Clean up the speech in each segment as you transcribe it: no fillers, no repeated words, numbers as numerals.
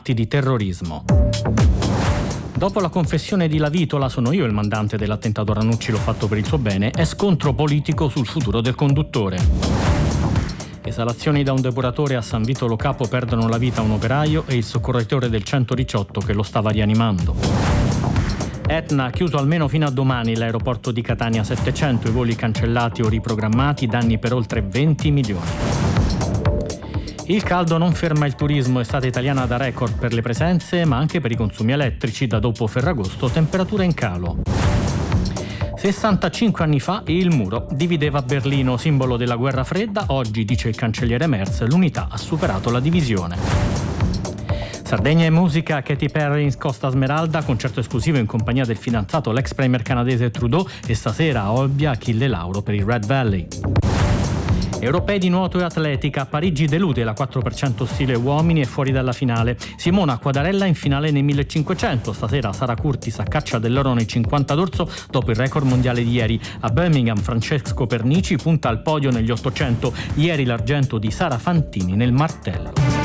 atti di terrorismo. Dopo la confessione di Lavitola, sono io il mandante dell'attentato a Ranucci, l'ho fatto per il suo bene, è scontro politico sul futuro del conduttore. Esalazioni da un depuratore a San Vito Lo Capo, perdono la vita un operaio e il soccorritore del 118 che lo stava rianimando. Etna ha chiuso almeno fino a domani l'aeroporto di Catania, 700 i voli cancellati o riprogrammati, danni per oltre 20 milioni. Il caldo non ferma il turismo, estate italiana da record per le presenze ma anche per i consumi elettrici, da dopo Ferragosto temperature in calo. 65 anni fa il muro divideva Berlino, simbolo della guerra fredda, oggi, dice il cancelliere Merz, l'unità ha superato la divisione. Sardegna e musica, Katy Perry in Costa Smeralda, concerto esclusivo in compagnia del fidanzato, l'ex premier canadese Trudeau, e stasera a Olbia Achille Lauro per il Red Valley. Europei di nuoto e atletica, Parigi delude la 4% stile uomini e fuori dalla finale. Simona Quadarella in finale nei 1500, stasera Sara Curtis a caccia dell'oro nei 50 d'orso dopo il record mondiale di ieri. A Birmingham Francesco Pernici punta al podio negli 800, ieri l'argento di Sara Fantini nel martello.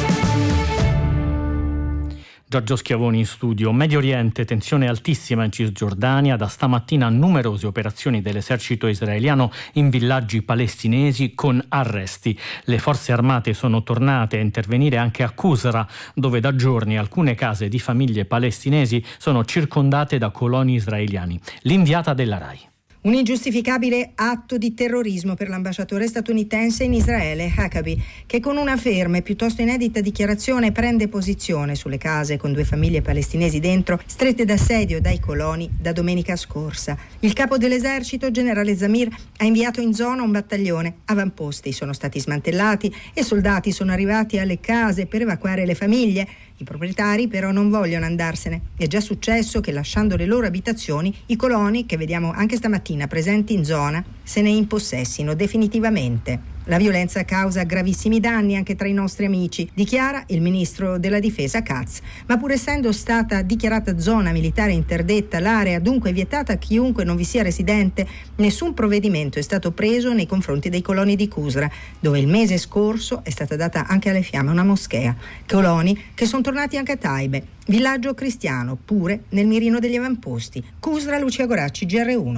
Giorgio Schiavoni in studio. Medio Oriente, tensione altissima in Cisgiordania, da stamattina numerose operazioni dell'esercito israeliano in villaggi palestinesi con arresti. Le forze armate sono tornate a intervenire anche a Qusra, dove da giorni alcune case di famiglie palestinesi sono circondate da coloni israeliani. L'inviata della RAI. Un ingiustificabile atto di terrorismo per l'ambasciatore statunitense in Israele, Huckabee, che con una ferma e piuttosto inedita dichiarazione prende posizione sulle case con 2 famiglie palestinesi dentro, strette d'assedio dai coloni da domenica scorsa. Il capo dell'esercito, generale Zamir, ha inviato in zona un battaglione. Avamposti sono stati smantellati e soldati sono arrivati alle case per evacuare le famiglie. I proprietari però non vogliono andarsene. È già successo che, lasciando le loro abitazioni, i coloni, che vediamo anche stamattina presenti in zona, se ne impossessino definitivamente. La violenza causa gravissimi danni anche tra i nostri amici, dichiara il ministro della difesa Katz. Ma pur essendo stata dichiarata zona militare interdetta, l'area dunque vietata a chiunque non vi sia residente, nessun provvedimento è stato preso nei confronti dei coloni di Qusra, dove il mese scorso è stata data anche alle fiamme una moschea. Coloni che sono tornati anche a Taibe, villaggio cristiano, pure nel mirino degli avamposti. Qusra, Lucia Goracci, GR1.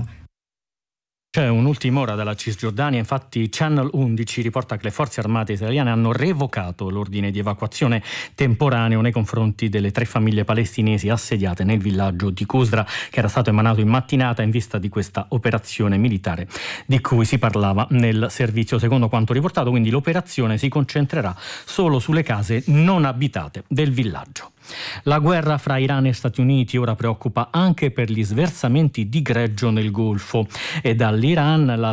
C'è un'ultima ora dalla Cisgiordania, infatti Channel 11 riporta che le forze armate israeliane hanno revocato l'ordine di evacuazione temporaneo nei confronti delle 3 famiglie palestinesi assediate nel villaggio di Qusra, che era stato emanato in mattinata in vista di questa operazione militare di cui si parlava nel servizio. Secondo quanto riportato, quindi, l'operazione si concentrerà solo sulle case non abitate del villaggio. La guerra fra Iran e Stati Uniti ora preoccupa anche per gli sversamenti di greggio nel Golfo e dall'Iran la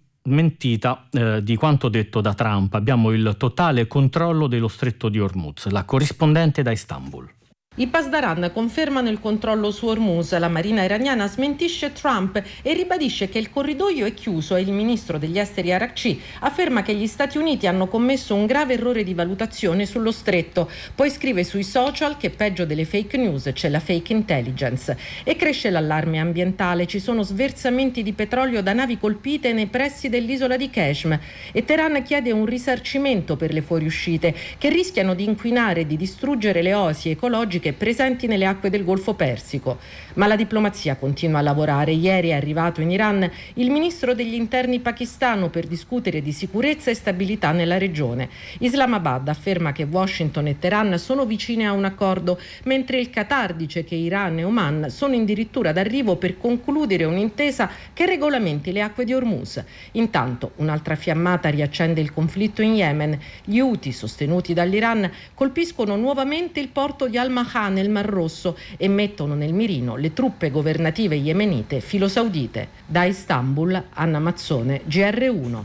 smentita di quanto detto da Trump. Abbiamo il totale controllo dello stretto di Hormuz. La corrispondente da Istanbul. I Pasdaran confermano il controllo su Hormuz, la marina iraniana smentisce Trump e ribadisce che il corridoio è chiuso e il ministro degli esteri Arakci afferma che gli Stati Uniti hanno commesso un grave errore di valutazione sullo stretto, poi scrive sui social che peggio delle fake news c'è la fake intelligence e cresce l'allarme ambientale, ci sono sversamenti di petrolio da navi colpite nei pressi dell'isola di Kashm e Teheran chiede un risarcimento per le fuoriuscite che rischiano di inquinare e di distruggere le oasi ecologiche presenti nelle acque del Golfo Persico. Ma la diplomazia continua a lavorare. Ieri è arrivato in Iran il ministro degli interni pakistano per discutere di sicurezza e stabilità nella regione. Islamabad afferma che Washington e Teheran sono vicine a un accordo, mentre il Qatar dice che Iran e Oman sono addirittura d'arrivo per concludere un'intesa che regolamenti le acque di Hormuz. Intanto un'altra fiammata riaccende il conflitto in Yemen. Gli Houthi, sostenuti dall'Iran, colpiscono nuovamente il porto di Al-Maha nel Mar Rosso e mettono nel mirino le truppe governative yemenite filo-saudite. Da Istanbul, Anna Mazzone, GR1.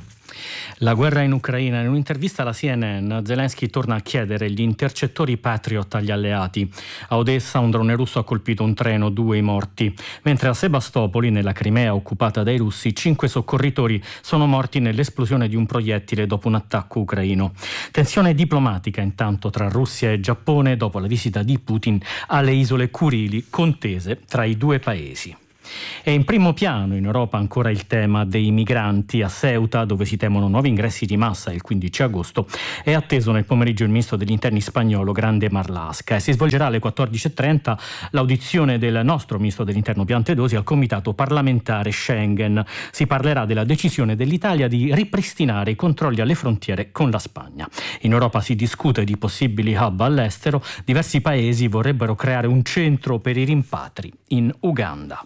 La guerra in Ucraina. In un'intervista alla CNN, Zelensky torna a chiedere gli intercettori Patriot agli alleati. A Odessa un drone russo ha colpito un treno, 2 i morti. Mentre a Sebastopoli, nella Crimea occupata dai russi, 5 soccorritori sono morti nell'esplosione di un proiettile dopo un attacco ucraino. Tensione diplomatica intanto tra Russia e Giappone dopo la visita di Putin alle isole Kurili, contese tra i 2 paesi. E in primo piano in Europa ancora il tema dei migranti. A Ceuta, dove si temono nuovi ingressi di massa il 15 agosto, è atteso nel pomeriggio il ministro degli interni spagnolo Grande Marlaska, e si svolgerà alle 14.30 l'audizione del nostro ministro dell'interno Piantedosi al comitato parlamentare Schengen. Si parlerà della decisione dell'Italia di ripristinare i controlli alle frontiere con la Spagna. In Europa si discute di possibili hub all'estero. Diversi paesi vorrebbero creare un centro per i rimpatri in Uganda.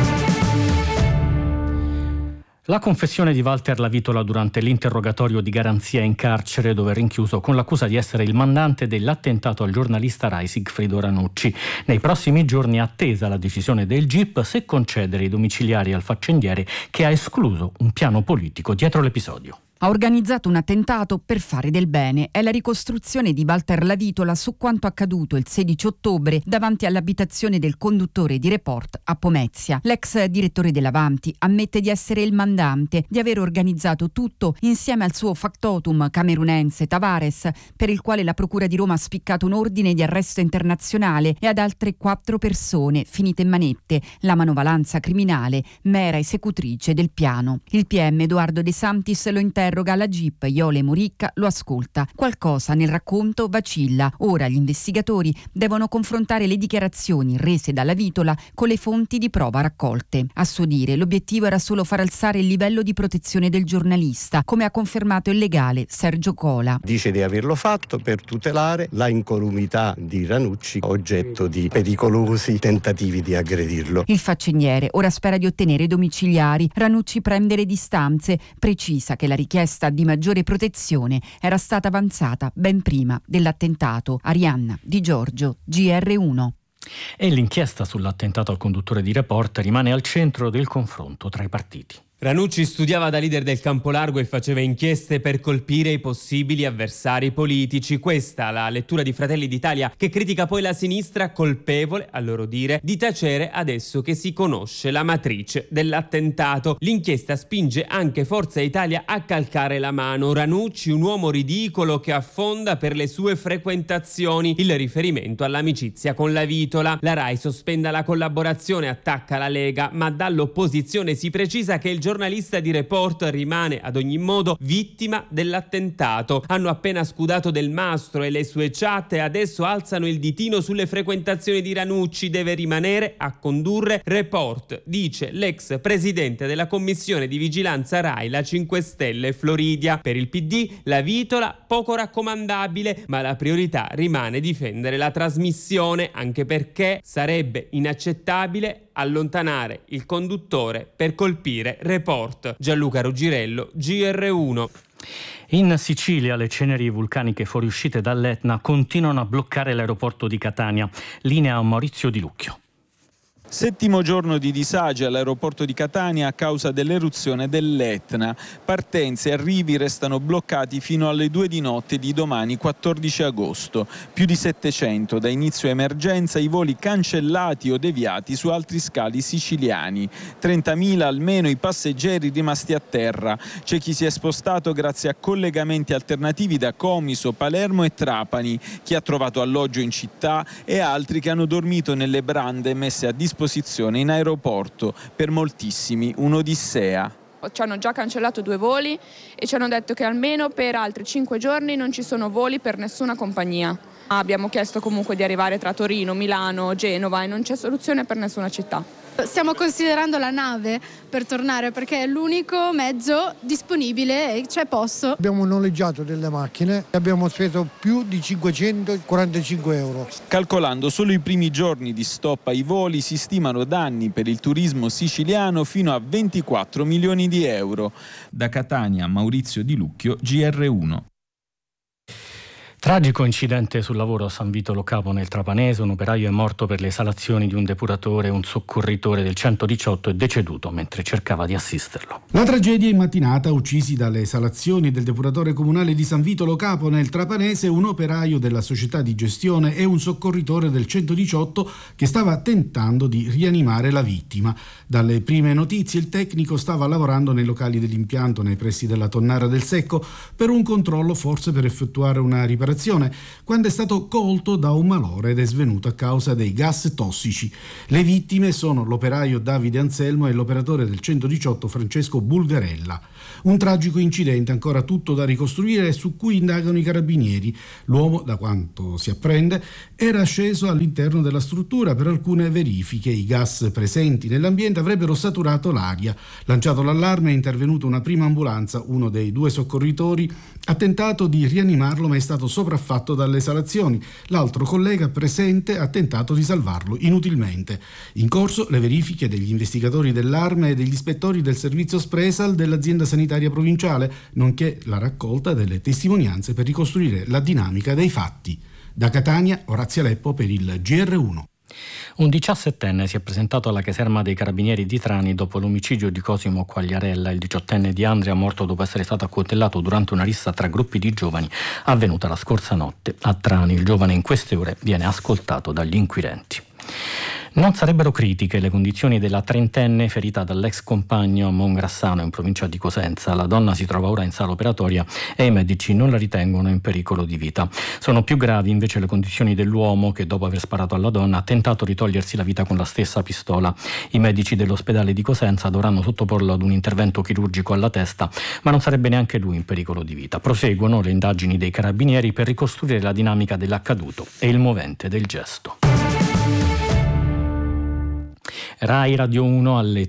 La confessione di Walter Lavitola durante l'interrogatorio di garanzia in carcere, dove è rinchiuso con l'accusa di essere il mandante dell'attentato al giornalista Rai Sigfrido Ranucci. Nei prossimi giorni è attesa la decisione del GIP se concedere i domiciliari al faccendiere, che ha escluso un piano politico dietro l'episodio. Ha organizzato un attentato per fare del bene. È la ricostruzione di Walter Lavitola su quanto accaduto il 16 ottobre davanti all'abitazione del conduttore di Report a Pomezia. L'ex direttore dell'Avanti ammette di essere il mandante, di aver organizzato tutto insieme al suo factotum camerunense Tavares, per il quale la Procura di Roma ha spiccato un ordine di arresto internazionale, e ad altre 4 persone finite in manette, la manovalanza criminale, mera esecutrice del piano. Il PM Edoardo De Santis lo interroga alla GIP, Iole Muricca lo ascolta. Qualcosa nel racconto vacilla. Ora gli investigatori devono confrontare le dichiarazioni rese dalla Vitola con le fonti di prova raccolte. A suo dire l'obiettivo era solo far alzare il livello di protezione del giornalista, come ha confermato il legale Sergio Cola. Dice di averlo fatto per tutelare la incolumità di Ranucci, oggetto di pericolosi tentativi di aggredirlo. Il faccendiere ora spera di ottenere i domiciliari. Ranucci prende le distanze, precisa che la richiesta di maggiore protezione era stata avanzata ben prima dell'attentato. Arianna Di Giorgio, GR1. E l'inchiesta sull'attentato al conduttore di Report rimane al centro del confronto tra i partiti. Ranucci studiava da leader del campo largo e faceva inchieste per colpire i possibili avversari politici. Questa la lettura di Fratelli d'Italia, che critica poi la sinistra, colpevole, a loro dire, di tacere adesso che si conosce la matrice dell'attentato. L'inchiesta spinge anche Forza Italia a calcare la mano. Ranucci, un uomo ridicolo che affonda per le sue frequentazioni. Il riferimento all'amicizia con la Vitola. La Rai sospenda la collaborazione, attacca la Lega, ma dall'opposizione si precisa che il giornalista di Report rimane ad ogni modo vittima dell'attentato. Hanno appena scudato Del Mastro e le sue chat e adesso alzano il ditino sulle frequentazioni di Ranucci. Deve rimanere a condurre Report, dice l'ex presidente della commissione di vigilanza Rai, la 5 Stelle Floridia. Per il PD la Vitola poco raccomandabile, ma la priorità rimane difendere la trasmissione, anche perché sarebbe inaccettabile allontanare il conduttore per colpire Report. Gianluca Ruggirello, GR1. In Sicilia le ceneri vulcaniche fuoriuscite dall'Etna continuano a bloccare l'aeroporto di Catania. Linea a Maurizio Di Lucchio. 7° giorno di disagi all'aeroporto di Catania a causa dell'eruzione dell'Etna. Partenze e arrivi restano bloccati fino alle 2 di notte di domani 14 agosto. Più di 700 da inizio emergenza, i voli cancellati o deviati su altri scali siciliani. 30.000 almeno i passeggeri rimasti a terra. C'è chi si è spostato grazie a collegamenti alternativi da Comiso, Palermo e Trapani, chi ha trovato alloggio in città e altri che hanno dormito nelle brande messe a disposizione in aeroporto. Per moltissimi un'odissea. Ci hanno già cancellato 2 voli e ci hanno detto che almeno per altri 5 giorni non ci sono voli per nessuna compagnia. Abbiamo chiesto comunque di arrivare tra Torino, Milano, Genova e non c'è soluzione per nessuna città. Stiamo considerando la nave per tornare perché è l'unico mezzo disponibile e c'è posto. Abbiamo noleggiato delle macchine e abbiamo speso più di 545 euro. Calcolando solo i primi giorni di stop ai voli si stimano danni per il turismo siciliano fino a 24 milioni di euro. Da Catania, Maurizio Di Lucchio, GR1. Tragico incidente sul lavoro a San Vito Lo Capo nel Trapanese. Un operaio è morto per le esalazioni di un depuratore. Un soccorritore del 118 è deceduto mentre cercava di assisterlo. La tragedia in mattinata: uccisi dalle esalazioni del depuratore comunale di San Vito Lo Capo nel Trapanese un operaio della società di gestione e un soccorritore del 118 che stava tentando di rianimare la vittima. Dalle prime notizie il tecnico stava lavorando nei locali dell'impianto nei pressi della Tonnara del Secco per un controllo, forse per effettuare una riparazione ristorazione quando è stato colto da un malore ed è svenuto a causa dei gas tossici. Le vittime sono l'operaio Davide Anselmo e l'operatore del 118 Francesco Bulgarella. Un tragico incidente ancora tutto da ricostruire e su cui indagano i carabinieri. L'uomo, da quanto si apprende, era sceso all'interno della struttura per alcune verifiche. I gas presenti nell'ambiente avrebbero saturato l'aria. Lanciato l'allarme è intervenuta una prima ambulanza. Uno dei due soccorritori ha tentato di rianimarlo ma è stato sopraffatto dalle esalazioni. L'altro collega presente ha tentato di salvarlo inutilmente. In corso le verifiche degli investigatori dell'Arme e degli ispettori del servizio Spresal dell'azienda sanitaria provinciale, nonché la raccolta delle testimonianze per ricostruire la dinamica dei fatti. Da Catania, Orazio Leppo per il GR1. Un 17enne si è presentato alla caserma dei Carabinieri di Trani dopo l'omicidio di Cosimo Quagliarella. Il 18enne di Andria, morto dopo essere stato accoltellato durante una rissa tra gruppi di giovani avvenuta la scorsa notte. A Trani il giovane in queste ore viene ascoltato dagli inquirenti. Non sarebbero critiche le condizioni della trentenne ferita dall'ex compagno a Mongrassano in provincia di Cosenza. La donna si trova ora in sala operatoria e i medici non la ritengono in pericolo di vita. Sono più gravi invece le condizioni dell'uomo che dopo aver sparato alla donna ha tentato di togliersi la vita con la stessa pistola. I medici dell'ospedale di Cosenza dovranno sottoporlo ad un intervento chirurgico alla testa, ma non sarebbe neanche lui in pericolo di vita. Proseguono le indagini dei carabinieri per ricostruire la dinamica dell'accaduto e il movente del gesto. Rai Radio 1 alle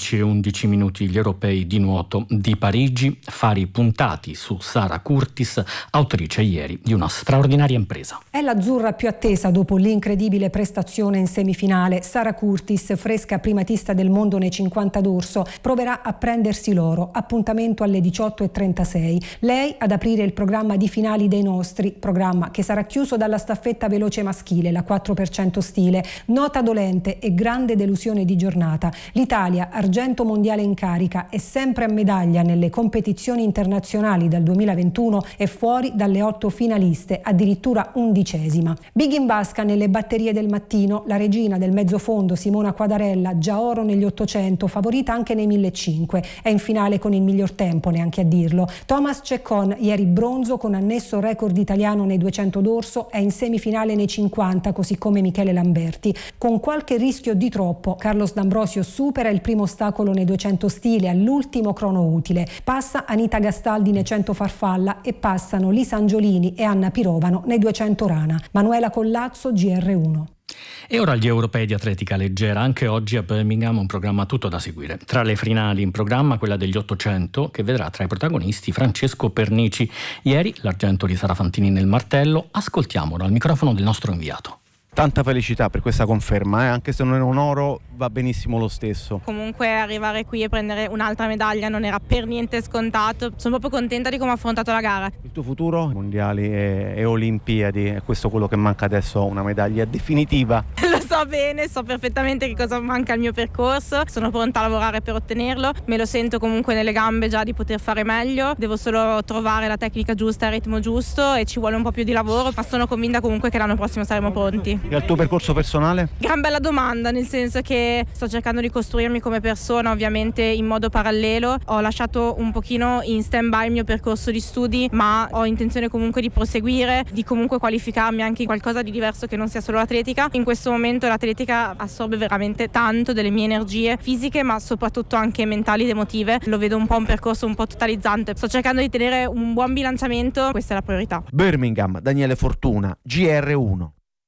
13:11 gli europei di nuoto di Parigi, fari puntati su Sara Curtis, autrice ieri di una straordinaria impresa. È l'azzurra più attesa dopo l'incredibile prestazione in semifinale. Sara Curtis, fresca primatista del mondo nei 50 d'orso, proverà a prendersi l'oro. Appuntamento alle 18:36. Lei ad aprire il programma di finali dei nostri, programma che sarà chiuso dalla staffetta veloce maschile, la 4% stile. Nota dolente e grande delusione di giornata. L'Italia, argento mondiale in carica, è sempre a medaglia nelle competizioni internazionali dal 2021 e fuori dalle 8 finaliste, addirittura 11ª. Big in vasca nelle batterie del mattino, la regina del mezzofondo Simona Quadarella, già oro negli 800, favorita anche nei 1500, è in finale con il miglior tempo, neanche a dirlo. Thomas Ceccon, ieri bronzo con annesso record italiano nei 200 d'orso, è in semifinale nei 50, così come Michele Lamberti. Con qualche rischio di troppo, Carlos D'Ambrosio supera il primo ostacolo nei 200 stile all'ultimo crono utile. Passa Anita Gastaldi nei 100 farfalla e passano Lisa Angiolini e Anna Pirovano nei 200 rana. Manuela Collazzo, GR1. E ora gli europei di atletica leggera, anche oggi a Birmingham un programma tutto da seguire. Tra le finali in programma quella degli 800 che vedrà tra i protagonisti Francesco Pernici. Ieri l'argento di Sara Fantini nel martello, ascoltiamolo al microfono del nostro inviato. Tanta felicità per questa conferma, anche se non è un oro va benissimo lo stesso. Comunque arrivare qui e prendere un'altra medaglia non era per niente scontato, sono proprio contenta di come ho affrontato la gara. Il tuo futuro? Mondiali e Olimpiadi, è questo quello che manca adesso, una medaglia definitiva? Lo so bene, so perfettamente che cosa manca al mio percorso, sono pronta a lavorare per ottenerlo, me lo sento comunque nelle gambe già di poter fare meglio, devo solo trovare la tecnica giusta, il ritmo giusto e ci vuole un po' più di lavoro, ma sono convinta comunque che l'anno prossimo saremo pronti. E al tuo percorso personale? Gran bella domanda, nel senso che sto cercando di costruirmi come persona, ovviamente in modo parallelo. Ho lasciato un pochino in stand-by il mio percorso di studi, ma ho intenzione comunque di proseguire, di comunque qualificarmi anche in qualcosa di diverso che non sia solo l'atletica. In questo momento l'atletica assorbe veramente tanto delle mie energie fisiche, ma soprattutto anche mentali ed emotive. Lo vedo un po' un percorso un po' totalizzante. Sto cercando di tenere un buon bilanciamento, questa è la priorità. Birmingham, Daniele Fortuna, GR1.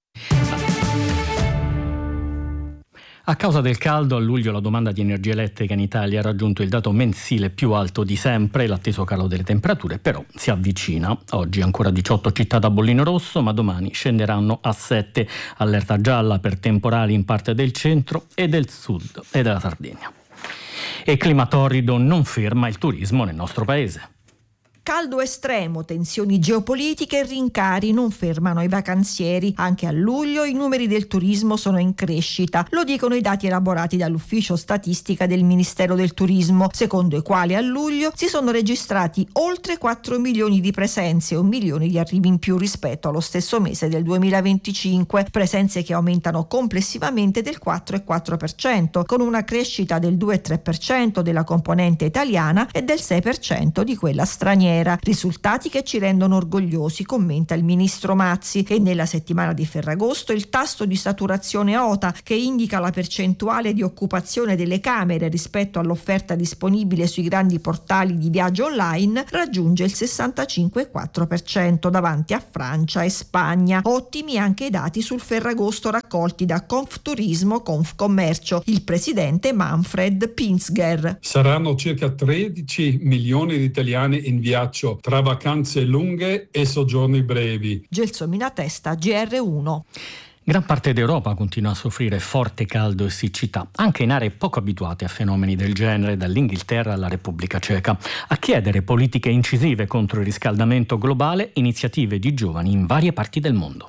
A causa del caldo, a luglio la domanda di energia elettrica in Italia ha raggiunto il dato mensile più alto di sempre. L'atteso calo delle temperature però si avvicina. Oggi ancora 18 città da bollino rosso, ma domani scenderanno a 7. Allerta gialla per temporali in parte del centro e del sud e della Sardegna. E clima torrido non ferma il turismo nel nostro paese. Caldo estremo, tensioni geopolitiche e rincari non fermano i vacanzieri. Anche a luglio i numeri del turismo sono in crescita. Lo dicono i dati elaborati dall'Ufficio Statistica del Ministero del Turismo, secondo i quali a luglio si sono registrati oltre 4 milioni di presenze e 1 milione di arrivi in più rispetto allo stesso mese del 2025. Presenze che aumentano complessivamente del 4,4%, con una crescita del 2,3% della componente italiana e del 6% di quella straniera. nera. Risultati che ci rendono orgogliosi, commenta il ministro Mazzi. E nella settimana di Ferragosto il tasso di saturazione OTA, che indica la percentuale di occupazione delle camere rispetto all'offerta disponibile sui grandi portali di viaggio online, raggiunge il 65,4% davanti a Francia e Spagna. Ottimi anche i dati sul Ferragosto raccolti da Confturismo Confcommercio. Il presidente Manfred Pinzger. Saranno circa 13 milioni di italiani in viaggio tra vacanze lunghe e soggiorni brevi. Gelsomina Testa, GR1. Gran parte d'Europa continua a soffrire forte caldo e siccità, anche in aree poco abituate a fenomeni del genere, dall'Inghilterra alla Repubblica Ceca. A chiedere politiche incisive contro il riscaldamento globale, iniziative di giovani in varie parti del mondo.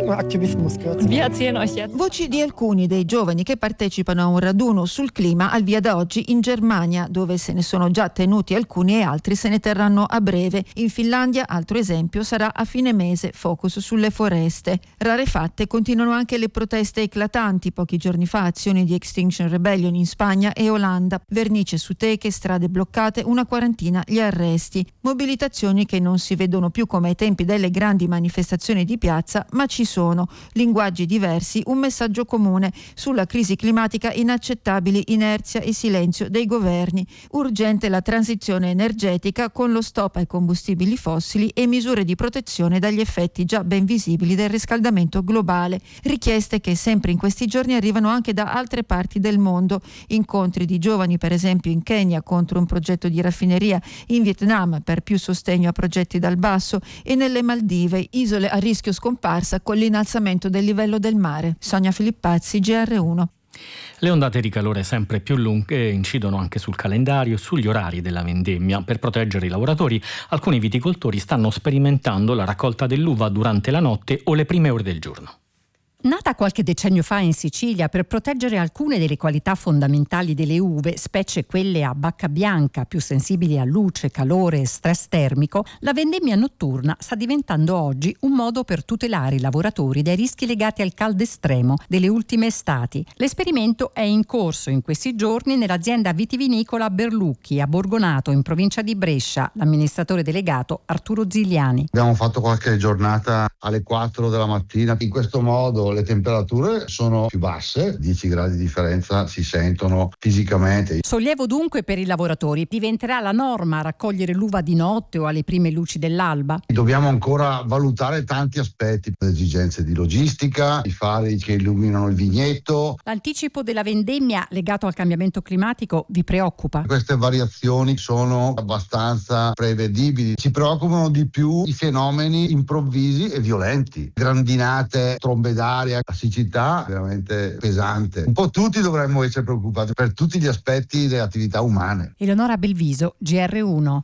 Voci di alcuni dei giovani che partecipano a un raduno sul clima al via da oggi in Germania, dove se ne sono già tenuti alcuni e altri se ne terranno a breve. In Finlandia, altro esempio, sarà a fine mese, focus sulle foreste. Rarefatte continuano anche le proteste eclatanti. Pochi giorni fa azioni di Extinction Rebellion in Spagna e Olanda, vernice su teche, strade bloccate, una quarantina gli arresti. Mobilitazioni che non si vedono più come ai tempi delle grandi manifestazioni di piazza, ma ci sono linguaggi diversi, un messaggio comune: sulla crisi climatica inaccettabili inerzia e silenzio dei governi, urgente la transizione energetica con lo stop ai combustibili fossili e misure di protezione dagli effetti già ben visibili del riscaldamento globale, richieste che sempre in questi giorni arrivano anche da altre parti del mondo, incontri di giovani per esempio in Kenya contro un progetto di raffineria, in Vietnam per più sostegno a progetti dal basso e nelle Maldive, isole a rischio scomparsa con l'innalzamento del livello del mare. Sonia Filippazzi, GR1. Le ondate di calore sempre più lunghe incidono anche sul calendario e sugli orari della vendemmia. Per proteggere i lavoratori, alcuni viticoltori stanno sperimentando la raccolta dell'uva durante la notte o le prime ore del giorno. Nata qualche decennio fa in Sicilia per proteggere alcune delle qualità fondamentali delle uve, specie quelle a bacca bianca, più sensibili a luce, calore e stress termico, la vendemmia notturna sta diventando oggi un modo per tutelare i lavoratori dai rischi legati al caldo estremo delle ultime estati. L'esperimento è in corso in questi giorni nell'azienda vitivinicola Berlucchi a Borgonato, in provincia di Brescia. L'amministratore delegato Arturo Zigliani. Abbiamo fatto qualche giornata alle 4 della mattina. In questo modo le temperature sono più basse, 10 gradi di differenza si sentono fisicamente. Sollievo dunque per i lavoratori. Diventerà la norma raccogliere l'uva di notte o alle prime luci dell'alba? Dobbiamo ancora valutare tanti aspetti, le esigenze di logistica, i fari che illuminano il vigneto. L'anticipo della vendemmia legato al cambiamento climatico vi preoccupa? Queste variazioni sono abbastanza prevedibili. Ci preoccupano di più i fenomeni improvvisi e violenti, grandinate, trombe d'aria, la siccità veramente pesante. Un po' tutti dovremmo essere preoccupati per tutti gli aspetti delle attività umane. Eleonora Belviso, GR1.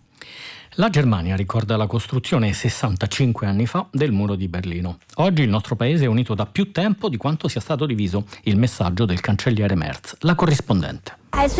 La Germania ricorda la costruzione 65 anni fa del muro di Berlino. Oggi il nostro paese è unito da più tempo di quanto sia stato diviso. Il messaggio del cancelliere Merz, la corrispondente.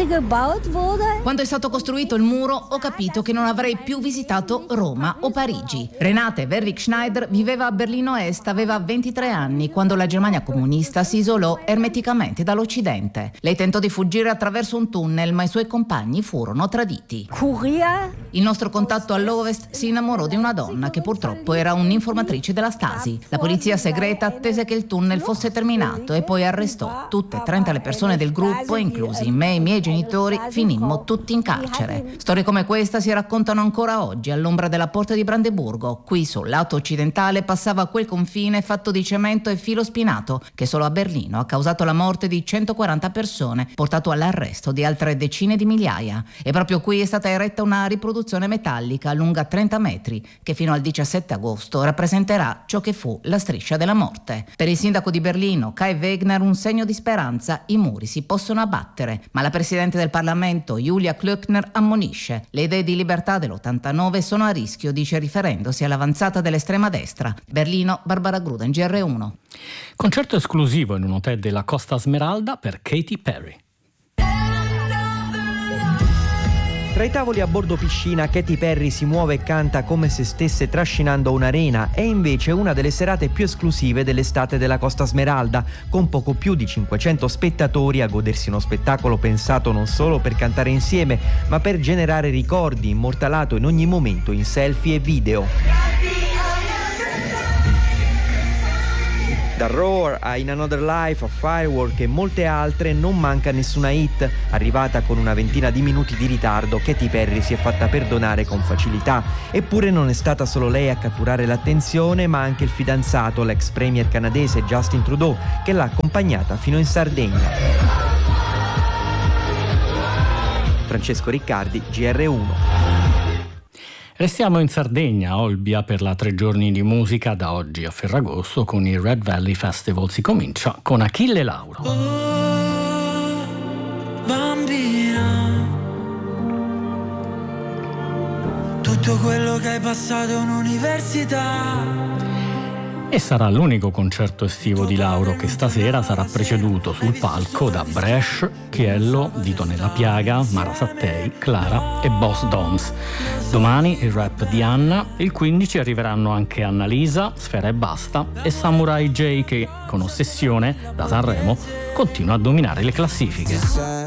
Quando è stato costruito il muro ho capito che non avrei più visitato Roma o Parigi. Renate Werwig-Schneider viveva a Berlino Est, aveva 23 anni quando la Germania comunista si isolò ermeticamente dall'Occidente. Lei tentò di fuggire attraverso un tunnel, ma i suoi compagni furono traditi. Il nostro contatto all'Ovest si innamorò di una donna che purtroppo era un'informatrice della Stasi. La polizia segreta attese che il tunnel fosse terminato e poi arrestò tutte e 30 le persone del gruppo, inclusi me e i miei genitori, finimmo tutti in carcere. Storie come questa si raccontano ancora oggi all'ombra della porta di Brandeburgo. Qui sul lato occidentale passava quel confine fatto di cemento e filo spinato che solo a Berlino ha causato la morte di 140 persone, portato all'arresto di altre decine di migliaia. E proprio qui è stata eretta una riproduzione metallica lunga 30 metri che fino al 17 agosto rappresenterà ciò che fu la striscia della morte. Per il sindaco di Berlino, Kai Wegner, un segno di speranza: i muri si possono abbattere, ma la presidente del Parlamento, Julia Klöckner, ammonisce: le idee di libertà dell'89 sono a rischio, dice riferendosi all'avanzata dell'estrema destra. Berlino, Barbara Gruden, GR1. Concerto esclusivo in un hotel della Costa Smeralda per Katy Perry. Tra i tavoli a bordo piscina, Katy Perry si muove e canta come se stesse trascinando un'arena. È invece una delle serate più esclusive dell'estate della Costa Smeralda, con poco più di 500 spettatori a godersi uno spettacolo pensato non solo per cantare insieme, ma per generare ricordi, immortalato in ogni momento in selfie e video. Da Roar a In Another Life a Firework e molte altre non manca nessuna hit. Arrivata con una ventina di minuti di ritardo, Katy Perry si è fatta perdonare con facilità. Eppure non è stata solo lei a catturare l'attenzione, ma anche il fidanzato, l'ex premier canadese Justin Trudeau, che l'ha accompagnata fino in Sardegna. Francesco Riccardi, GR1. Restiamo in Sardegna, Olbia, per la 3 giorni di musica da oggi a Ferragosto con il Red Valley Festival. Si comincia con Achille Lauro. Oh, bambina, tutto quello che hai passato in università. E sarà l'unico concerto estivo di Lauro, che stasera sarà preceduto sul palco da Bresh, Chiello, Vito Nella Piaga, Mara Sattei, Clara e Boss Dons. Domani il rap di Anna, il 15 arriveranno anche Annalisa, Sfera Ebbasta e Samurai J, che con Ossessione da Sanremo continua a dominare le classifiche.